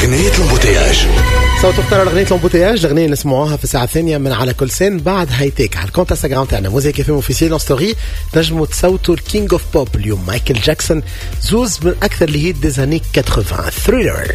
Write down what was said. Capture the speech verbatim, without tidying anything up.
أغنية الامبوتياج. صوت اختار أغنية الامبوتياج، الأغنية نسمعوها في الساعة الثانية من على كل سن. بعد هايتيك على الكونت انستغرام تاعنا موزيك اف ام اوفيسيال اون ستوري تنجموا تصوتوا الكينج اوف بوب اليوم مايكل جاكسون، زوز من أكثر الهيت دي زاني ثمانين ثريلر.